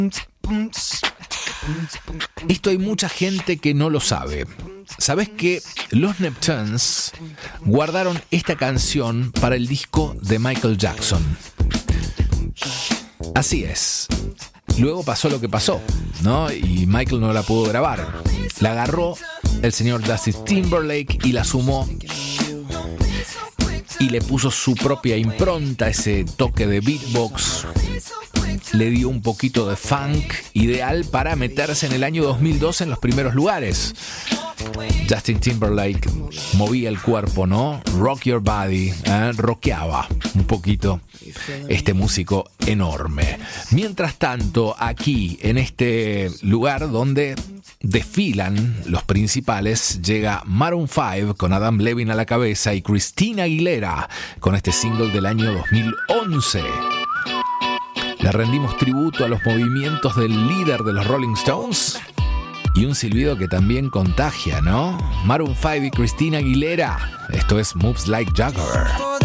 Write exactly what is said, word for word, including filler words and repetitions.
Esto hay mucha gente que no lo sabe. ¿Sabes que los Neptunes guardaron esta canción para el disco de Michael Jackson? Así es. Luego pasó lo que pasó, ¿no? Y Michael no la pudo grabar. La agarró el señor Justin Timberlake y la sumó y le puso su propia impronta, ese toque de beatbox. Le dio un poquito de funk, ideal para meterse en el año dos mil dos en los primeros lugares. Justin Timberlake movía el cuerpo, ¿no? Rock Your Body, ¿eh? Rockeaba un poquito este músico enorme. Mientras tanto, aquí en este lugar donde desfilan los principales, llega Maroon cinco con Adam Levine a la cabeza y Christina Aguilera con este single del año dos mil once. Le rendimos tributo a los movimientos del líder de los Rolling Stones y un silbido que también contagia, ¿no? Maroon cinco y Christina Aguilera. Esto es Moves Like Jagger.